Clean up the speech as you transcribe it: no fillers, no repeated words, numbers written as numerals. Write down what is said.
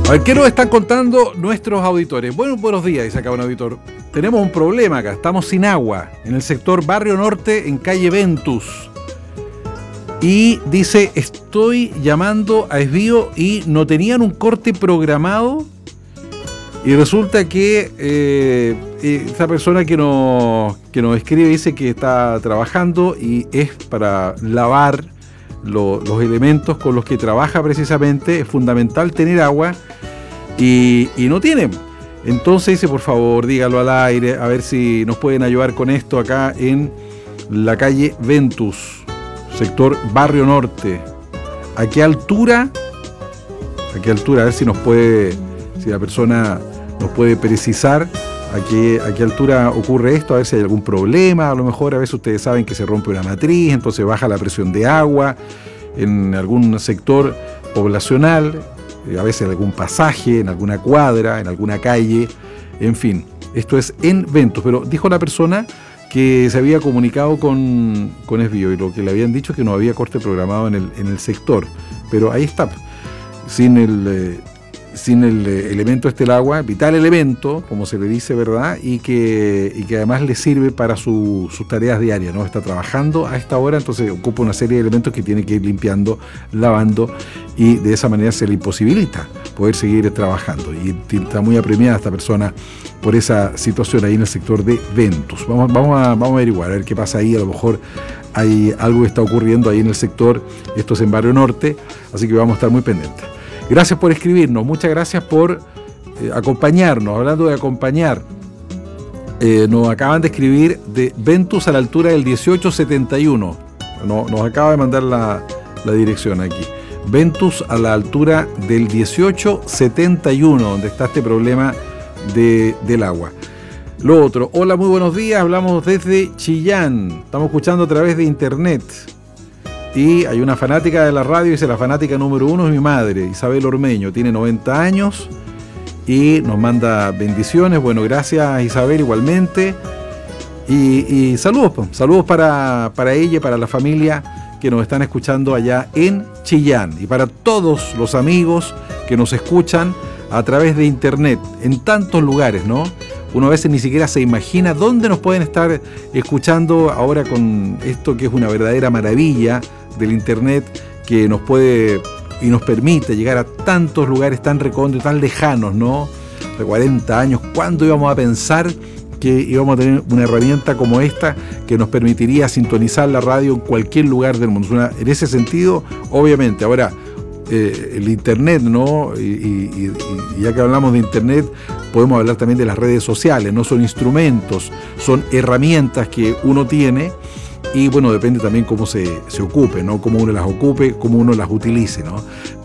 A ver, ¿qué nos están contando nuestros auditores? Bueno, buenos días, dice acá un auditor. Tenemos un problema acá, estamos sin agua en el sector Barrio Norte, en calle Ventus. Y dice, estoy llamando a Esbío y no tenían un corte programado. Y resulta que esta persona que nos escribe dice que está trabajando y es para lavar los elementos con los que trabaja precisamente. Es fundamental tener agua y no tienen. Entonces dice, por favor, dígalo al aire, a ver si nos pueden ayudar con esto acá en la calle Ventus, sector Barrio Norte. ¿A qué altura? A ver si la persona nos puede precisar a qué altura ocurre esto, a ver si hay algún problema. A lo mejor a veces ustedes saben que se rompe una matriz, entonces baja la presión de agua en algún sector poblacional, a veces en algún pasaje, en alguna cuadra, en alguna calle, en fin. Esto es en Ventus, pero dijo la persona que se había comunicado con Esbío y lo que le habían dicho es que no había corte programado en el sector, pero ahí está, sin el elemento el agua, vital elemento, como se le dice, ¿verdad? Y que además le sirve para sus tareas diarias, ¿no? Está trabajando a esta hora, entonces ocupa una serie de elementos que tiene que ir limpiando, lavando, y de esa manera se le imposibilita poder seguir trabajando. Y está muy apremiada esta persona por esa situación ahí en el sector de Ventus. Vamos a averiguar, a ver qué pasa ahí. A lo mejor hay algo que está ocurriendo ahí en el sector, esto es en Barrio Norte, así que vamos a estar muy pendientes. Gracias por escribirnos, muchas gracias por acompañarnos. Hablando de acompañar, nos acaban de escribir de Ventus a la altura del 1871. Nos acaba de mandar la dirección aquí. Ventus a la altura del 1871, donde está este problema del agua. Lo otro, hola, muy buenos días, hablamos desde Chillán, estamos escuchando a través de internet. Y hay una fanática de la radio, dice, la fanática número 1 es mi madre, Isabel Ormeño, tiene 90 años y nos manda bendiciones. Bueno, gracias Isabel igualmente. Y saludos para ella y para la familia que nos están escuchando allá en Chillán. Y para todos los amigos que nos escuchan a través de internet, en tantos lugares, ¿no? Uno a veces ni siquiera se imagina dónde nos pueden estar escuchando ahora con esto que es una verdadera maravilla del internet, que nos puede y nos permite llegar a tantos lugares tan recónditos, tan lejanos, ¿no? De 40 años, ¿cuándo íbamos a pensar que íbamos a tener una herramienta como esta que nos permitiría sintonizar la radio en cualquier lugar del mundo? En ese sentido, obviamente, ahora el internet, ¿no? Y ya que hablamos de internet, podemos hablar también de las redes sociales, ¿no? Son instrumentos, son herramientas que uno tiene. Y bueno, depende también cómo se ocupe, ¿no? Cómo uno las ocupe, cómo uno las utilice, ¿no?